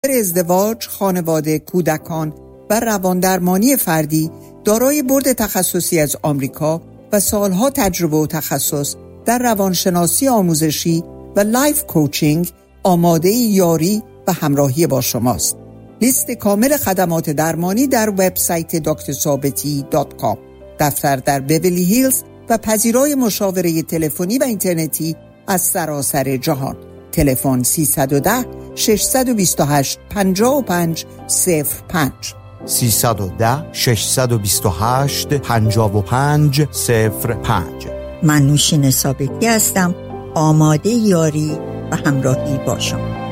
خاطر ازدواج، خانواده، کودکان و رواندرمانی فردی دارای بورد تخصصی از آمریکا و سالها تجربه و تخصص در روانشناسی آموزشی و لایف کوچینگ آماده یاری و همراهی با شماست. لیست کامل خدمات درمانی در وبسایت drsobeti.com. دفتر در بیولی هیلز و پذیرای مشاوره تلفنی و اینترنتی از سراسر جهان. تلفن 310 628 5505 310 628 5505. من نوشین ثابتی هستم، آماده یاری و همراهی با شما.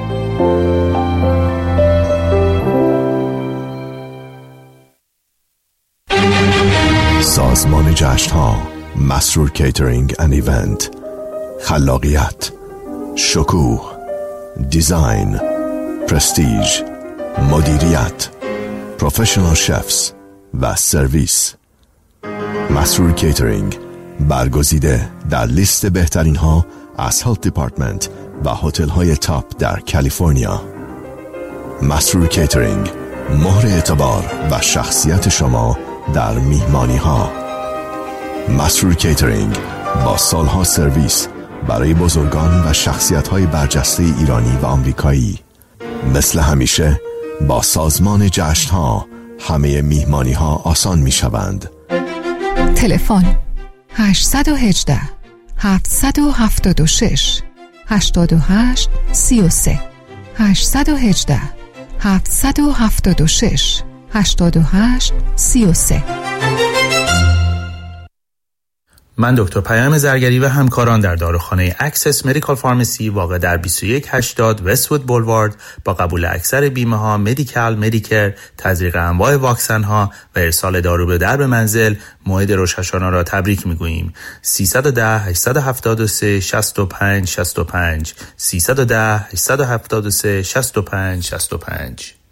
سازمان جشن‌ها، مسرور کیترینگ اند ایونت، خلاقیت، شکوه، دیزاین، پرستیژ، مدیریت، پروفشنال شفز و سرویس. مسرور کیترینگ برگزیده در لیست بهترین ها از هلت دیپارتمنت و هتل های تاپ در کالیفرنیا. مسرور کیترینگ، مهر اعتبار و شخصیت شما در میهمانی ها. مسرور کیترینگ با سالها سرویس برای بزرگان و شخصیت های برجسته ایرانی و آمریکایی. مثل همیشه با سازمان جشن ها همه میهمانی ها آسان می شوند. تلفن 818 776 88 33 818 776 88 33. من دکتر پیام زرگری و همکاران در داروخانه اکسس مدیکال فارمسی واقع در 2180 وست‌وود بولوارد با قبول اکثر بیمه ها، مدیکال، مدیکر، تزریق انواع واکسن ها و ارسال دارو به درب منزل موعد روش‌حشانه را تبریک میگوییم. 310 873 65 65 310 873 65 65.